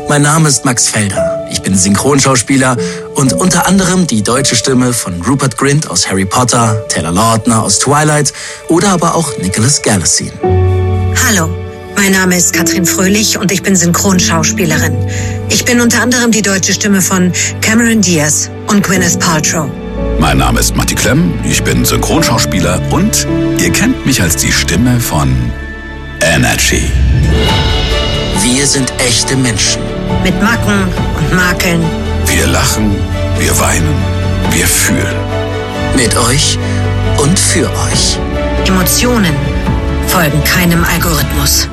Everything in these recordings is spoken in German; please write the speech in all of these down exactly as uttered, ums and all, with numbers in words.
mein Name ist Max Felder. Ich bin Synchronschauspieler und unter anderem die deutsche Stimme von Rupert Grint aus Harry Potter, Taylor Lautner aus Twilight oder aber auch Nicholas Galitzine. Hallo, mein Name ist Katrin Fröhlich und ich bin Synchronschauspielerin. Ich bin unter anderem die deutsche Stimme von Cameron Diaz und Gwyneth Paltrow. Mein Name ist Matti Klemm, ich bin Synchronschauspieler und ihr kennt mich als die Stimme von Energy. Wir sind echte Menschen. Mit Macken und Makeln. Wir lachen, wir weinen, wir fühlen. Mit euch und für euch. Emotionen folgen keinem Algorithmus.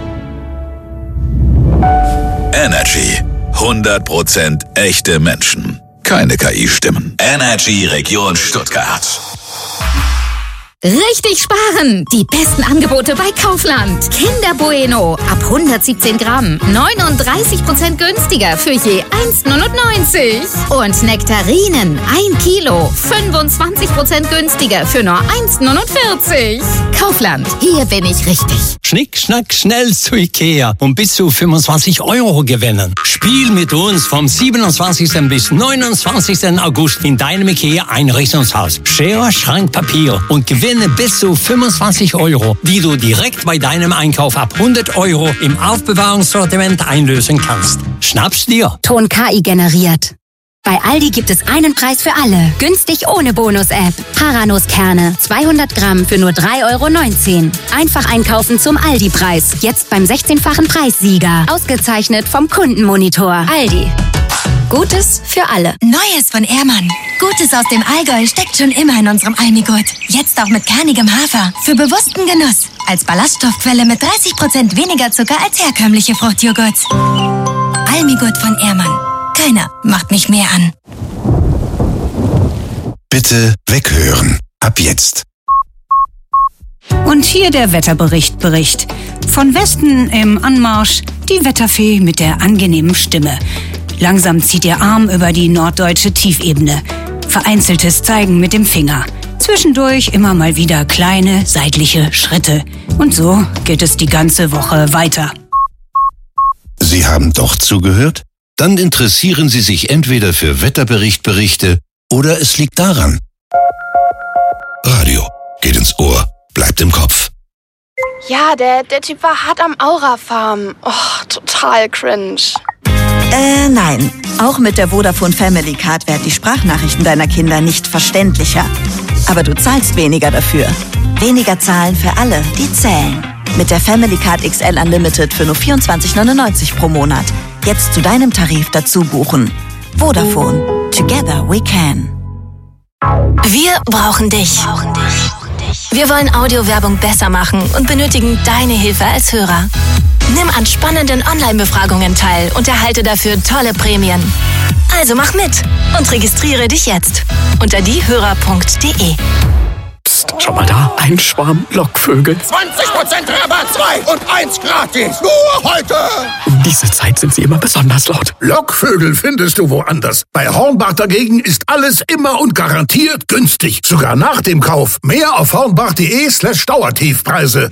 Energy. hundert Prozent echte Menschen. Keine K I-Stimmen. Energy Region Stuttgart. Richtig sparen! Die besten Angebote bei Kaufland. Kinder Bueno ab hundertsiebzehn Gramm. neununddreißig Prozent günstiger für je eins neunundneunzig. Und Nektarinen ein Kilo. fünfundzwanzig Prozent günstiger für nur eins neunundvierzig. Kaufland, hier bin ich richtig. Schnick, schnack, schnell zu Ikea und bis zu fünfundzwanzig Euro gewinnen. Spiel mit uns vom siebenundzwanzigsten bis neunundzwanzigsten August in deinem Ikea-Einrichtungshaus. Schere, Schrank, Papier und gewinne bis zu fünfundzwanzig Euro, die du direkt bei deinem Einkauf ab hundert Euro im Aufbewahrungssortiment einlösen kannst. Schnapp's dir. Ton K I generiert. Bei Aldi gibt es einen Preis für alle. Günstig ohne Bonus-App. Paranuss-Kerne, zweihundert Gramm für nur drei Euro neunzehn. Einfach einkaufen zum Aldi-Preis. Jetzt beim sechzehnfachen Preissieger. Ausgezeichnet vom Kundenmonitor. Aldi. Gutes für alle. Neues von Ehrmann. Gutes aus dem Allgäu steckt schon immer in unserem Almigurt. Jetzt auch mit kernigem Hafer. Für bewussten Genuss. Als Ballaststoffquelle mit dreißig Prozent weniger Zucker als herkömmliche Fruchtjoghurts. Almigurt von Ehrmann. Keiner macht mich mehr an. Bitte weghören. Ab jetzt. Und hier der Wetterbericht Bericht. Von Westen im Anmarsch die Wetterfee mit der angenehmen Stimme. Langsam zieht ihr Arm über die norddeutsche Tiefebene. Vereinzeltes Zeigen mit dem Finger. Zwischendurch immer mal wieder kleine seitliche Schritte. Und so geht es die ganze Woche weiter. Sie haben doch zugehört? Dann interessieren Sie sich entweder für Wetterberichtberichte oder es liegt daran. Radio geht ins Ohr, bleibt im Kopf. Ja, der, der Typ war hart am Aura-Farm. Oh, total cringe. Äh, nein. Auch mit der Vodafone Family Card werden die Sprachnachrichten deiner Kinder nicht verständlicher. Aber du zahlst weniger dafür. Weniger zahlen für alle, die zählen. Mit der Family Card X L Unlimited für nur vierundzwanzig neunundneunzig pro Monat. Jetzt zu deinem Tarif dazu buchen. Vodafone. Together we can. Wir brauchen dich. Wir wollen Audiowerbung besser machen und benötigen deine Hilfe als Hörer. Nimm an spannenden Online-Befragungen teil und erhalte dafür tolle Prämien. Also mach mit und registriere dich jetzt unter diehörer punkt de. Psst, schau mal da, ein Schwarm Lockvögel. zwanzig Prozent Rabatt, zwei und eins gratis. Nur heute. Um diese Zeit sind sie immer besonders laut. Lockvögel findest du woanders. Bei Hornbach dagegen ist alles immer und garantiert günstig. Sogar nach dem Kauf. Mehr auf hornbach.de slash Dauertiefpreise.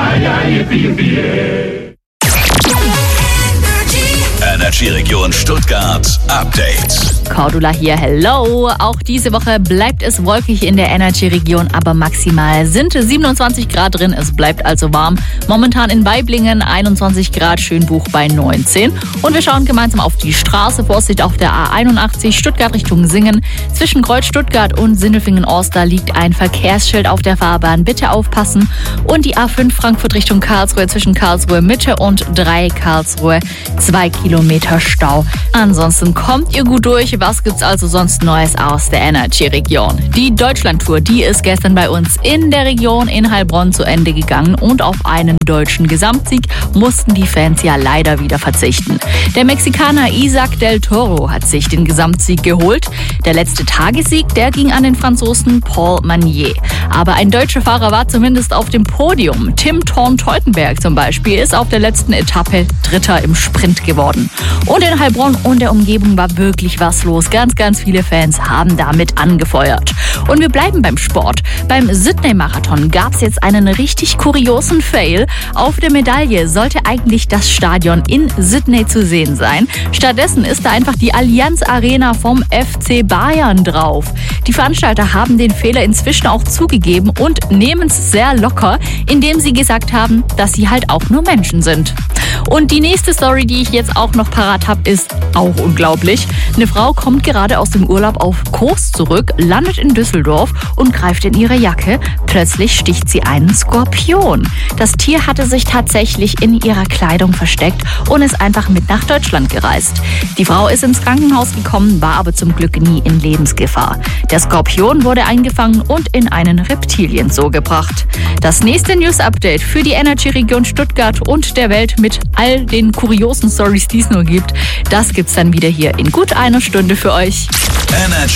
Energy Region Stuttgart Update. Cordula hier, hello. Auch diese Woche bleibt es wolkig in der Energy-Region, aber maximal sind siebenundzwanzig Grad drin. Es bleibt also warm. Momentan in Weiblingen einundzwanzig Grad, Schönbuch bei neunzehn. Und wir schauen gemeinsam auf die Straße. Vorsicht auf der A einundachtzig, Stuttgart Richtung Singen. Zwischen Kreuz Stuttgart und Sindelfingen-Orster liegt ein Verkehrsschild auf der Fahrbahn. Bitte aufpassen. Und die A fünf Frankfurt Richtung Karlsruhe zwischen Karlsruhe Mitte und drei Karlsruhe. Zwei Kilometer Stau. Ansonsten kommt ihr gut durch. Was gibt's also sonst Neues aus der Energy-Region? Die Deutschlandtour, die ist gestern bei uns in der Region in Heilbronn zu Ende gegangen und auf einen deutschen Gesamtsieg mussten die Fans ja leider wieder verzichten. Der Mexikaner Isaac del Toro hat sich den Gesamtsieg geholt. Der letzte Tagessieg, der ging an den Franzosen Paul Manier. Aber ein deutscher Fahrer war zumindest auf dem Podium. Tim Thorn-Teutenberg zum Beispiel ist auf der letzten Etappe Dritter im Sprint geworden. Und in Heilbronn und der Umgebung war wirklich was los. Ganz, ganz viele Fans haben damit angefeuert. Und wir bleiben beim Sport. Beim Sydney-Marathon gab es jetzt einen richtig kuriosen Fail. Auf der Medaille sollte eigentlich das Stadion in Sydney zu sehen sein. Stattdessen ist da einfach die Allianz Arena vom F C Bayern drauf. Die Veranstalter haben den Fehler inzwischen auch zugegeben und nehmen es sehr locker, indem sie gesagt haben, dass sie halt auch nur Menschen sind. Und die nächste Story, die ich jetzt auch noch parat habe, ist auch unglaublich. Eine Frau kommt gerade aus dem Urlaub auf Kos zurück, landet in Düsseldorf und greift in ihre Jacke. Plötzlich sticht sie einen Skorpion. Das Tier hatte sich tatsächlich in ihrer Kleidung versteckt und ist einfach mit nach Deutschland gereist. Die Frau ist ins Krankenhaus gekommen, war aber zum Glück nie in Lebensgefahr. Der Skorpion wurde eingefangen und in einen Reptilienzoo gebracht. Das nächste News-Update für die Energy-Region Stuttgart und der Welt mit all den kuriosen Stories, die es nur gibt, das gibt's dann wieder hier in gut einer Stunde für euch. Energy.